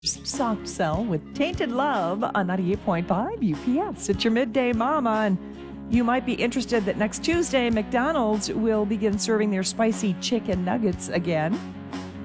Soft Cell with Tainted Love on 98.5 UPS. It's your midday mama, and you might be interested that next Tuesday, McDonald's will begin serving their spicy chicken nuggets again.